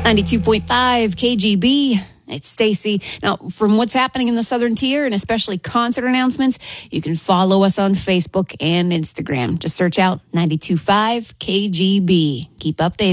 92.5 KGB. It's Stacy. Now, from what's happening in the Southern Tier and especially concert announcements, you can follow us on Facebook and Instagram. Just search out 92.5 KGB. Keep updated.